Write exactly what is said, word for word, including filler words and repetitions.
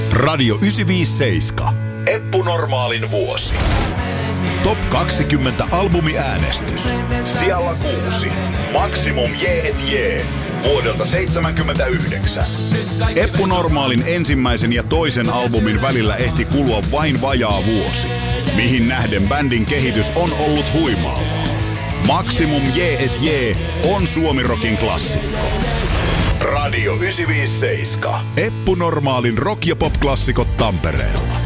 Radio yhdeksänsataaviisikymmentäseitsemän. Eppu Normaalin vuosi. Top kaksikymmentä albumiäänestys. Sijalla kuusi. Maximum J et J. Vuodelta seitsemänkymmentäyhdeksän. Eppu Normaalin ensimmäisen ja toisen albumin välillä ehti kulua vain vajaa vuosi, mihin nähden bändin kehitys on ollut huimaavaa. Maximum J et J on Suomi-rockin klassikko. Radio yhdeksänsataaviisikymmentäseitsemän. Eppu Normaalin rock- ja pop-klassikot Tampereella.